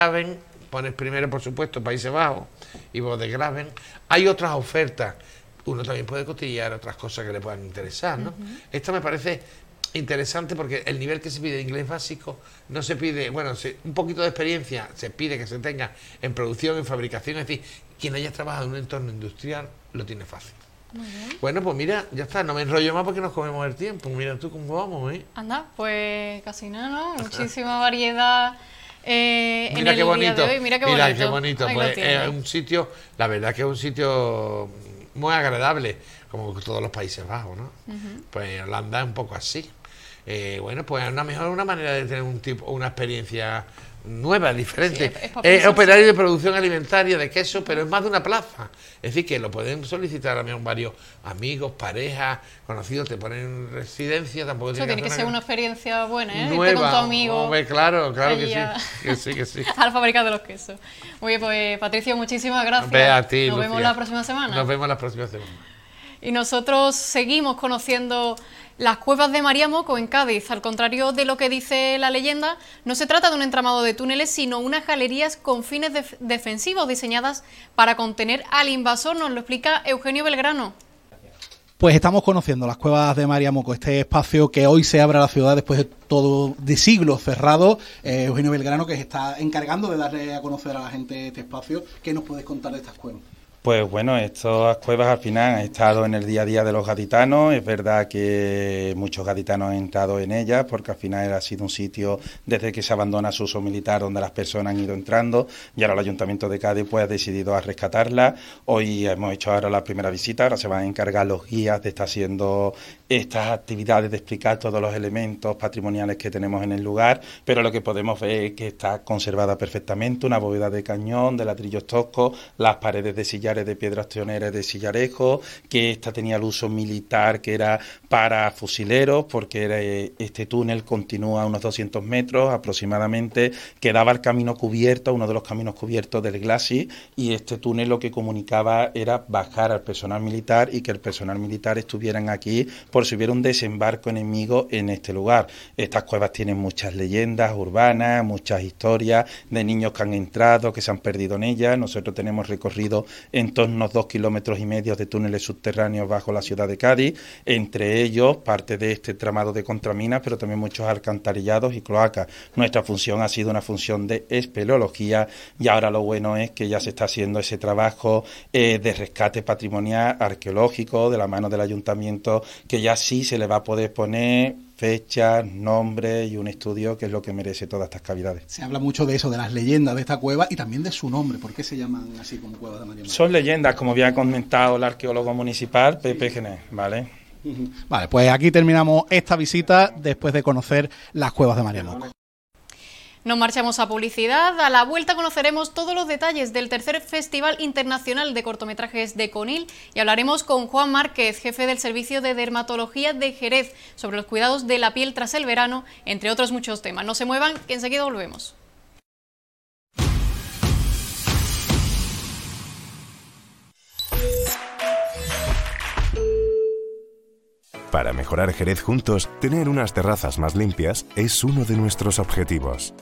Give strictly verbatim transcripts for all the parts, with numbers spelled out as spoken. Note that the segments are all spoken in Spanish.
Bodegraven, pones primero, por supuesto, Países Bajos y Bodegraven. Hay otras ofertas. Uno también puede cotillear otras cosas que le puedan interesar, ¿no? Uh-huh. Esta me parece interesante porque el nivel que se pide de inglés básico no se pide, bueno, se, un poquito de experiencia se pide que se tenga en producción, en fabricación, es decir, quien haya trabajado en un entorno industrial lo tiene fácil. Muy bien. Bueno, pues mira, ya está, no me enrollo más porque nos comemos el tiempo. Mira tú cómo vamos, ¿eh? Anda, pues casi nada, ¿no? Muchísima variedad. Eh, mira, en qué el bonito, día de hoy. Mira qué mira bonito. qué bonito. Pues es un sitio, la verdad que es un sitio muy agradable, como todos los Países Bajos, ¿no? Uh-huh. Pues Holanda es un poco así. Eh, bueno, pues a lo mejor una manera de tener un tipo, una experiencia nueva, diferente. Sí, es, es, es operario de producción alimentaria de queso, pero es más de una plaza. Es decir, que lo pueden solicitar a varios amigos, parejas, conocidos, te ponen residencia, tampoco tiene que, que ser una experiencia buena, ¿eh? Nueva, con tu amigo. Hombre, claro, claro que sí, que sí, que sí. Al fabricar de los quesos. Muy bien, pues Patricio, muchísimas gracias. Ve a ti, Nos Lucía. vemos la próxima semana. Nos vemos la próxima semana. Y nosotros seguimos conociendo las cuevas de María Moco en Cádiz. Al contrario de lo que dice la leyenda, no se trata de un entramado de túneles, sino unas galerías con fines def defensivos diseñadas para contener al invasor. Nos lo explica Eugenio Belgrano. Pues estamos conociendo las cuevas de María Moco, este espacio que hoy se abre a la ciudad después de todo de siglos cerrado. Eh, Eugenio Belgrano, que se está encargando de darle a conocer a la gente este espacio. ¿Qué nos puedes contar de estas cuevas? Pues bueno, estas cuevas al final han estado en el día a día de los gaditanos. Es verdad que muchos gaditanos han entrado en ellas porque al final ha sido un sitio desde que se abandona su uso militar donde las personas han ido entrando y ahora el Ayuntamiento de Cádiz pues ha decidido a rescatarla. Hoy hemos hecho ahora la primera visita, ahora se van a encargar los guías de estar haciendo estas actividades, de explicar todos los elementos patrimoniales que tenemos en el lugar, pero lo que podemos ver es que está conservada perfectamente, una bóveda de cañón, de ladrillos toscos, las paredes de sillar de piedras tioneras de sillarejo, que esta tenía el uso militar que era para fusileros, porque era, este túnel continúa a unos doscientos metros aproximadamente, quedaba el camino cubierto, uno de los caminos cubiertos del Glacis, y este túnel lo que comunicaba era bajar al personal militar y que el personal militar estuvieran aquí por si hubiera un desembarco enemigo en este lugar. Estas cuevas tienen muchas leyendas urbanas, muchas historias de niños que han entrado, que se han perdido en ellas. Nosotros tenemos recorrido en torno a unos dos kilómetros y medio de túneles subterráneos bajo la ciudad de Cádiz, entre ellos parte de este tramado de contraminas, pero también muchos alcantarillados y cloacas. Nuestra función ha sido una función de espeleología y ahora lo bueno es que ya se está haciendo ese trabajo eh, de rescate patrimonial arqueológico de la mano del ayuntamiento, que ya sí se le va a poder poner fechas, nombres y un estudio que es lo que merece todas estas cavidades. Se habla mucho de eso, de las leyendas de esta cueva y también de su nombre. ¿Por qué se llaman así como Cuevas de María Moco? Son leyendas, como había comentado el arqueólogo municipal, Pepe Gené, ¿vale? Vale, pues aquí terminamos esta visita después de conocer las Cuevas de María Moco. Nos marchamos a publicidad. A la vuelta conoceremos todos los detalles del tercer Festival Internacional de Cortometrajes de Conil y hablaremos con Juan Márquez, jefe del Servicio de Dermatología de Jerez, sobre los cuidados de la piel tras el verano, entre otros muchos temas. No se muevan, que enseguida volvemos. Para mejorar Jerez juntos, tener unas terrazas más limpias es uno de nuestros objetivos.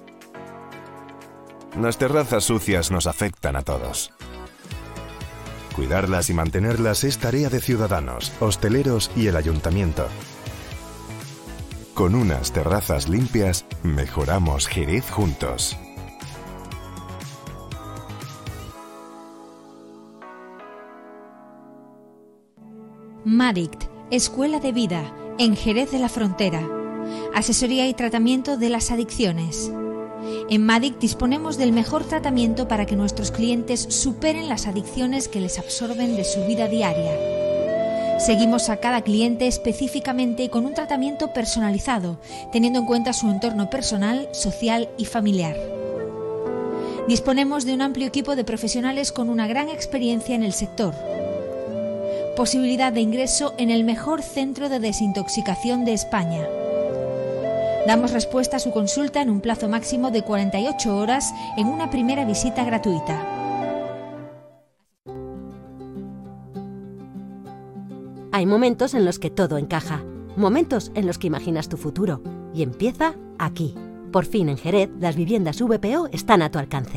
Las terrazas sucias nos afectan a todos. Cuidarlas y mantenerlas es tarea de ciudadanos, hosteleros y el ayuntamiento. Con unas terrazas limpias, mejoramos Jerez juntos. Madict, Escuela de Vida, en Jerez de la Frontera. Asesoría y tratamiento de las adicciones. En Madict disponemos del mejor tratamiento para que nuestros clientes superen las adicciones que les absorben de su vida diaria. Seguimos a cada cliente específicamente y con un tratamiento personalizado, teniendo en cuenta su entorno personal, social y familiar. Disponemos de un amplio equipo de profesionales con una gran experiencia en el sector. Posibilidad de ingreso en el mejor centro de desintoxicación de España. Damos respuesta a su consulta en un plazo máximo de cuarenta y ocho horas en una primera visita gratuita. Hay momentos en los que todo encaja, momentos en los que imaginas tu futuro y empieza aquí. Por fin en Jerez, las viviendas V P O están a tu alcance.